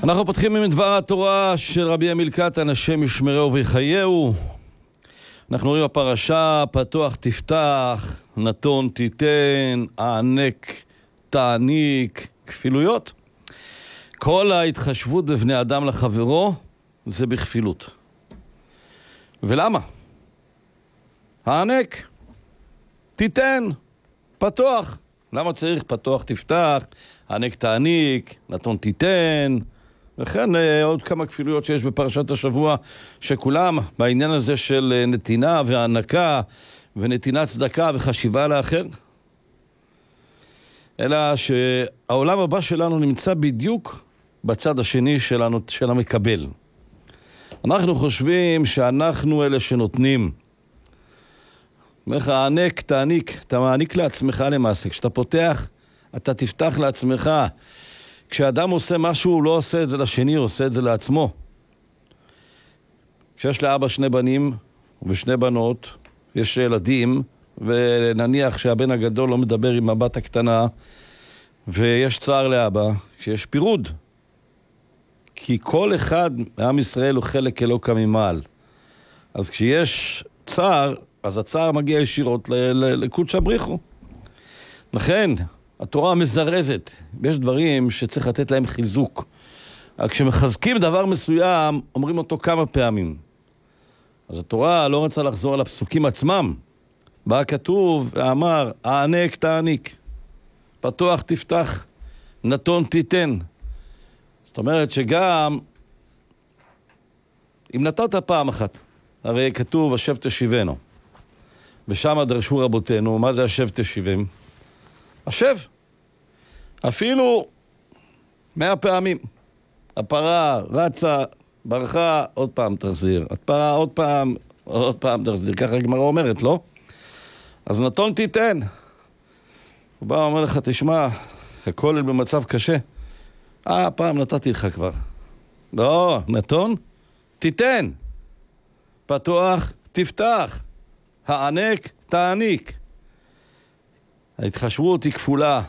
אנחנו פותחים עם דבר התורה של רבי אמיל קטן, השם ישמרהו ויחייהו. אנחנו רואים בפרשה, פתוח תפתח, נתון תיתן, הענק תעניק, כפילויות. כל ההתחשבות בבני אדם לחברו זה בכפילות. ולמה? הענק תיתן, פתוח. למה צריך פתוח תפתח, הענק תעניק, נתון תיתן, וכן עוד כמה כפילויות שיש בפרשת השבוע, שכולם בעניין הזה של נתינה והענקה ונתינת צדקה וחשיבה לאחר. אלא שהעולם הבא שלנו נמצא בדיוק בצד השני שלנו, של המקבל. אנחנו חושבים שאנחנו אלה שנותנים. הענק תעניק, אתה מעניק לעצמך למעשה. כשאתה פותח, אתה תפתח לעצמך. כשאדם עושה משהו, הוא לא עושה את זה לשני, הוא עושה את זה לעצמו. כשיש לאבא שני בנים ושני בנות, יש ילדים, ונניח שהבן הגדול לא מדבר עם הבת הקטנה, ויש צער לאבא, כשיש פירוד. כי כל אחד מעם ישראל הוא חלק אלוקא ממעל. אז כשיש צער, אז הצער מגיע ישירות לקודש הבריחו. לכן, התורה מזרזת. יש דברים שצריך לתת להם חיזוק. כשמחזקים דבר מסוים, אומרים אותו כמה פעמים. אז התורה לא רוצה לחזור על הפסוקים עצמם. בא כתוב ואמר, הענק תעניק, פתוח תפתח, נתון תיתן. זאת אומרת שגם, אם נתת פעם אחת, הרי כתוב, השב תשיבנו. ושם דרשו רבותינו, מה זה השב תשיבם? השב. אפילו 100 פעמים. הפרה רצה, ברחה, עוד פעם תחזיר. הפרה עוד פעם תחזיר. ככה הגמרא אומרת, לא? אז נתון תיתן. הוא בא ואומר לך, תשמע, הכל במצב קשה. פעם נתתי לך כבר. לא, נתון תיתן. פתוח תפתח. הענק תעניק. ההתחשבות היא כפולה.